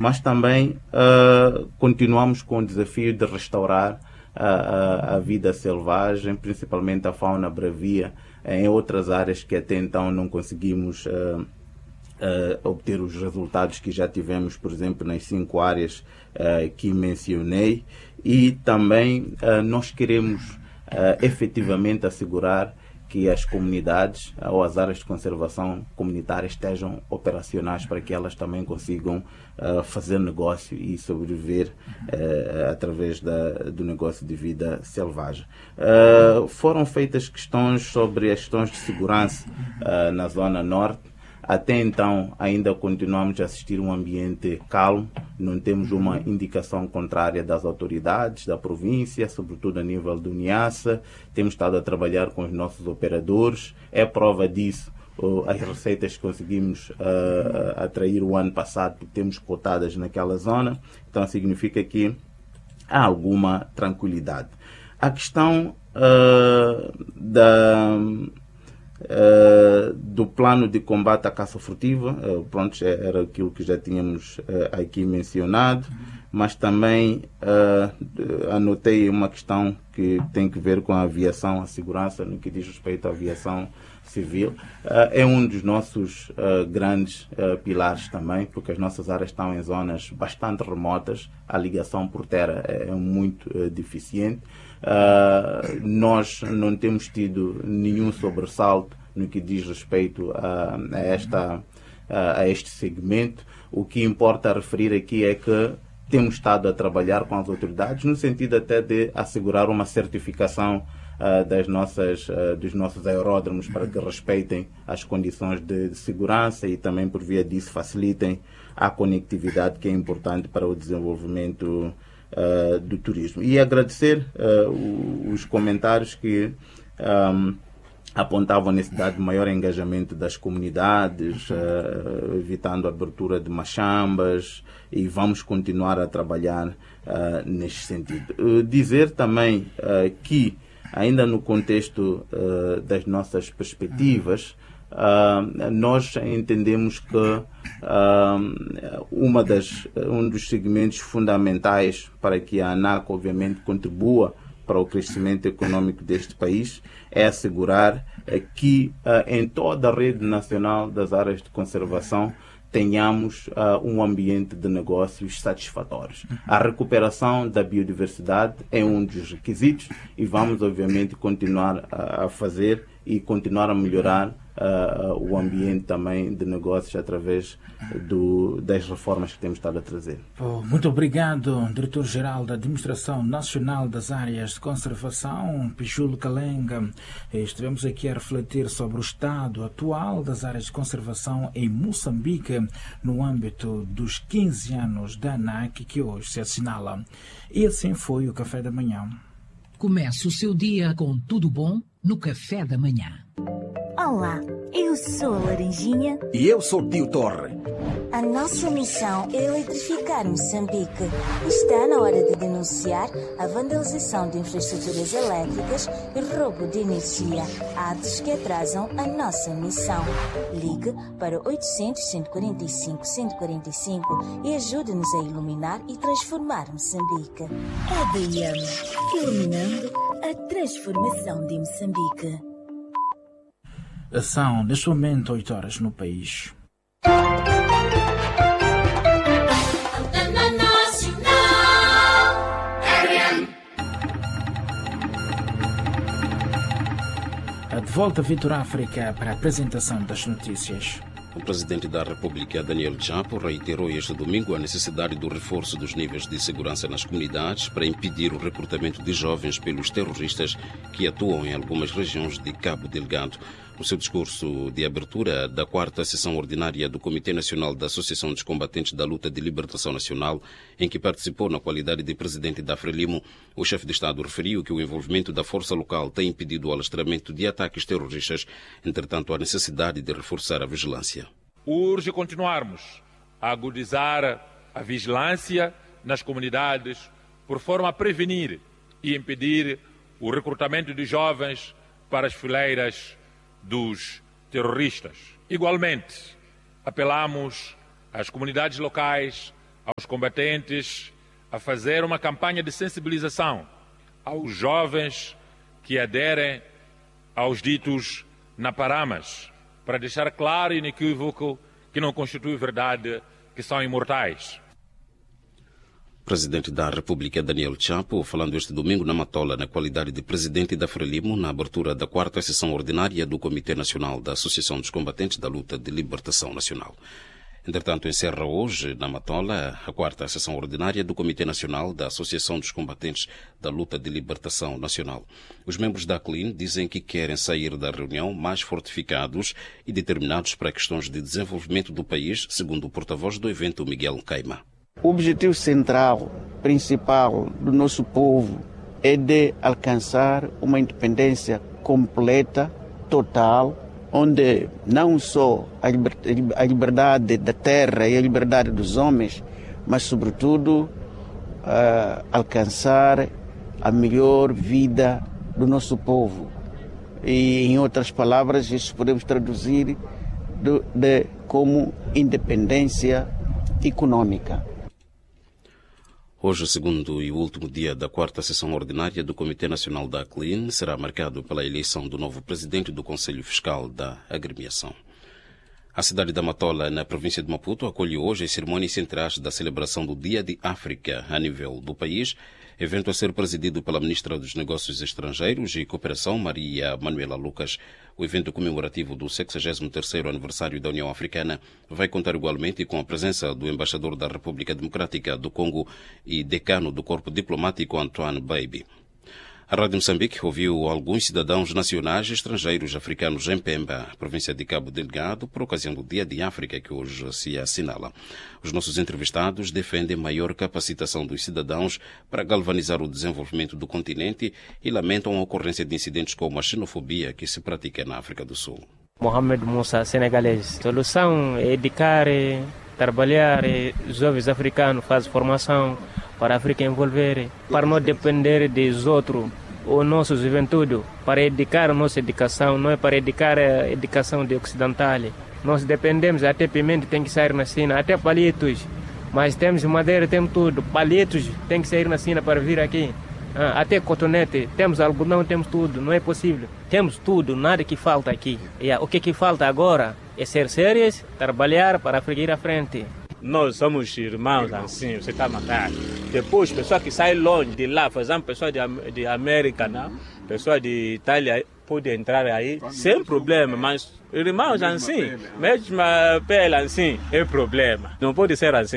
mas também continuamos com o desafio de restaurar a vida selvagem, principalmente a fauna bravia, em outras áreas que até então não conseguimos obter os resultados que já tivemos, por exemplo, nas 5 áreas que mencionei. E também nós queremos efetivamente assegurar que as comunidades ou as áreas de conservação comunitária estejam operacionais para que elas também consigam fazer negócio e sobreviver através do negócio de vida selvagem. Foram feitas questões sobre as questões de segurança na Zona Norte. Até então, ainda continuamos a assistir um ambiente calmo, não temos uma indicação contrária das autoridades da província, sobretudo a nível do Niassa. Temos estado a trabalhar com os nossos operadores. É prova disso as receitas que conseguimos atrair o ano passado, que temos cotadas naquela zona. Então, significa que há alguma tranquilidade. A questão do plano de combate à caça furtiva, pronto, era aquilo que já tínhamos aqui mencionado, mas também anotei uma questão que tem que ver com a aviação, a segurança no que diz respeito à aviação civil. É um dos nossos grandes pilares também, porque as nossas áreas estão em zonas bastante remotas, a ligação por terra é muito deficiente. Nós não temos tido nenhum sobressalto no que diz respeito a este segmento. O que importa referir aqui é que temos estado a trabalhar com as autoridades no sentido até de assegurar uma certificação dos nossos aeródromos para que respeitem as condições de segurança e também por via disso facilitem a conectividade, que é importante para o desenvolvimento do turismo. E agradecer os comentários que apontavam a necessidade de maior engajamento das comunidades, evitando a abertura de machambas, e vamos continuar a trabalhar neste sentido. Dizer também que, ainda no contexto das nossas perspectivas, nós entendemos que um dos segmentos fundamentais para que a ANAC, obviamente, contribua para o crescimento econômico deste país é assegurar que em toda a rede nacional das áreas de conservação tenhamos um ambiente de negócios satisfatórios. A recuperação da biodiversidade é um dos requisitos e vamos, obviamente, continuar a fazer e continuar a melhorar o ambiente também de negócios através das reformas que temos estado a trazer. Muito obrigado, Diretor-Geral da Administração Nacional das Áreas de Conservação, Pichulo Kalenga. Estivemos aqui a refletir sobre o estado atual das áreas de conservação em Moçambique no âmbito dos 15 anos da ANAC que hoje se assinala. E assim foi o Café da Manhã. Comece o seu dia com tudo bom no Café da Manhã. Olá, eu sou a Laranjinha. E eu sou o Tio Torre. A nossa missão é eletrificar Moçambique. Está na hora de denunciar a vandalização de infraestruturas elétricas e roubo de energia, atos que atrasam a nossa missão. Ligue para 800-145-145 e ajude-nos a iluminar e transformar Moçambique. EDM, iluminando a transformação de Moçambique. São, neste momento, 8 horas no país. De volta a Vitor África para a apresentação das notícias. O presidente da República, Daniel Chapo, reiterou este domingo a necessidade do reforço dos níveis de segurança nas comunidades para impedir o recrutamento de jovens pelos terroristas que atuam em algumas regiões de Cabo Delgado. No seu discurso de abertura da 4ª sessão ordinária do Comitê Nacional da Associação dos Combatentes da Luta de Libertação Nacional, em que participou na qualidade de presidente da Frelimo, o chefe de Estado referiu que o envolvimento da força local tem impedido o alastramento de ataques terroristas, entretanto, há necessidade de reforçar a vigilância. Urge continuarmos a agudizar a vigilância nas comunidades, por forma a prevenir e impedir o recrutamento de jovens para as fileiras dos terroristas. Igualmente, apelamos às comunidades locais aos combatentes a fazer uma campanha de sensibilização aos jovens que aderem aos ditos Naparamas, para deixar claro e inequívoco que não constitui verdade que são imortais. O presidente da República, Daniel Chapo, falando este domingo na Matola, na qualidade de presidente da Frelimo, na abertura da 4ª sessão ordinária do Comitê Nacional da Associação dos Combatentes da Luta de Libertação Nacional. Entretanto, encerra hoje, na Matola, a 4ª sessão ordinária do Comitê Nacional da Associação dos Combatentes da Luta de Libertação Nacional. Os membros da ACLIN dizem que querem sair da reunião mais fortificados e determinados para questões de desenvolvimento do país, segundo o porta-voz do evento, Miguel Queima. O objetivo central, principal do nosso povo é de alcançar uma independência completa, total, onde não só a liberdade da terra e a liberdade dos homens, mas, sobretudo, alcançar a melhor vida do nosso povo. E, em outras palavras, isso podemos traduzir como independência econômica. Hoje, o segundo e último dia da 4ª sessão ordinária do Comitê Nacional da ACLIN será marcado pela eleição do novo presidente do Conselho Fiscal da Agremiação. A cidade da Matola, na província de Maputo, acolhe hoje as cerimônias centrais da celebração do Dia de África a nível do país, evento a ser presidido pela Ministra dos Negócios Estrangeiros e Cooperação, Maria Manuela Lucas. O evento comemorativo do 63º aniversário da União Africana vai contar igualmente com a presença do embaixador da República Democrática do Congo e decano do Corpo Diplomático, Antoine Baby. A Rádio Moçambique ouviu alguns cidadãos nacionais e estrangeiros africanos em Pemba, província de Cabo Delgado, por ocasião do Dia de África que hoje se assinala. Os nossos entrevistados defendem maior capacitação dos cidadãos para galvanizar o desenvolvimento do continente e lamentam a ocorrência de incidentes como a xenofobia que se pratica na África do Sul. Mohamed Moussa, senegalês. A solução é educar, trabalhar, jovens africanos fazem formação para a África envolver, para não depender dos outros, a nossa juventude, para educar a nossa educação, não é para educar a educação de ocidental. Nós dependemos, até pimenta tem que sair na China, até palitos, mas temos madeira, temos tudo, palitos tem que sair na China para vir aqui. Até cotonete, temos algodão, temos tudo, não é possível. Temos tudo, nada que falta aqui. O que falta agora é ser sérios, trabalhar para ir à frente. Nós somos irmãos assim, você está matando. Depois, pessoa que sai longe de lá, por exemplo, pessoa de América, não? Pessoa de Itália, pode entrar aí sem problema, mas irmãos assim, mesmo a pele assim, é problema. Não pode ser assim.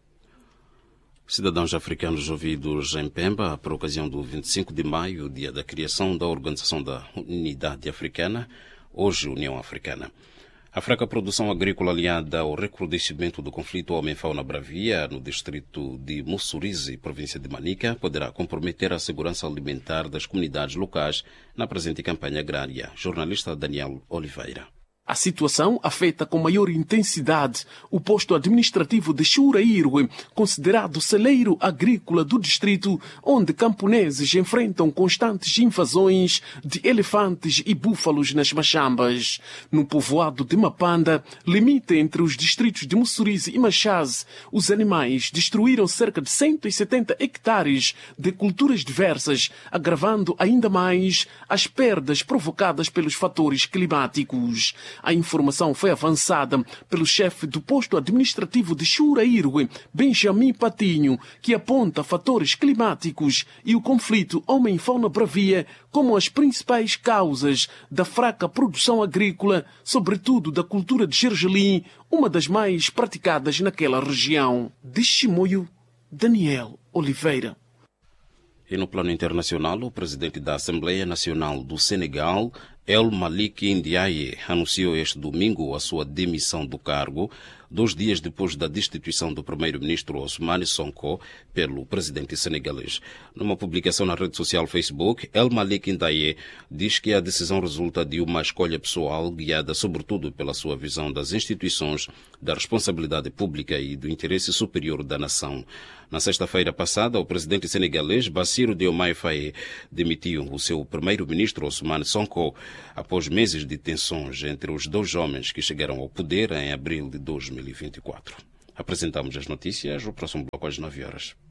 Cidadãos africanos ouvidos em Pemba por ocasião do 25 de maio, dia da criação da Organização da Unidade Africana, hoje União Africana. A fraca produção agrícola aliada ao recrudescimento do conflito homem-fauna bravia no distrito de Mussurize, província de Manica, poderá comprometer a segurança alimentar das comunidades locais na presente campanha agrária. Jornalista Daniel Oliveira. A situação afeta com maior intensidade o posto administrativo de Churairwe, considerado celeiro agrícola do distrito, onde camponeses enfrentam constantes invasões de elefantes e búfalos nas machambas. No povoado de Mapanda, limite entre os distritos de Mussurize e Machaze, os animais destruíram cerca de 170 hectares de culturas diversas, agravando ainda mais as perdas provocadas pelos fatores climáticos. A informação foi avançada pelo chefe do posto administrativo de Churairwe, Benjamin Patinho, que aponta fatores climáticos e o conflito homem-fauna bravia como as principais causas da fraca produção agrícola, sobretudo da cultura de gergelim, uma das mais praticadas naquela região. De Chimoio, Daniel Oliveira. E no plano internacional, o presidente da Assembleia Nacional do Senegal, El Malik Ndiaye, anunciou este domingo a sua demissão do cargo, 2 dias depois da destituição do primeiro-ministro Ousmane Sonko pelo presidente senegalês. Numa publicação na rede social Facebook, El Malik Ndiaye diz que a decisão resulta de uma escolha pessoal guiada sobretudo pela sua visão das instituições, da responsabilidade pública e do interesse superior da nação. Na sexta-feira passada, o presidente senegalês Bassirou Diomaye Faye demitiu o seu primeiro-ministro Ousmane Sonko após meses de tensões entre os 2 homens que chegaram ao poder em abril de 2024. Apresentamos as notícias, o próximo bloco às 9 horas.